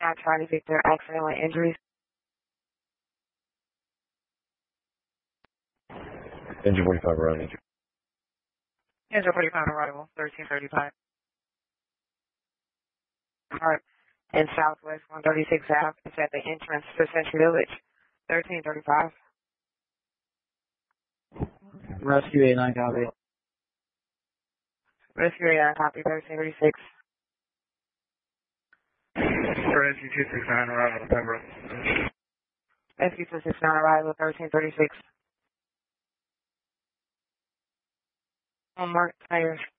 Charlie Victor, accidental injuries. Engine 45 arrival. Engine 45 arrival, 1335. Park in Southwest 136 Ave. It's at the entrance to Century Village, 1335. Rescue 89 copy. Rescue 89 copy, 1336. Rescue 269 arrival, Pembroke. Rescue 269 arrival, 1336. One more, tires.